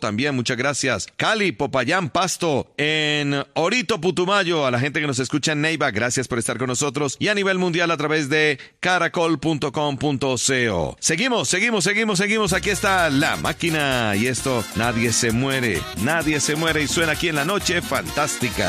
también, muchas gracias. Cali, Popayán, Pasto, en Orito, Putumayo, a la gente que nos escucha en Neiva, gracias por estar con nosotros, y a nivel mundial a través de caracol.com.co. Seguimos, aquí está La Máquina, y esto, nadie se muere, y suena aquí en La Noche Fantástica.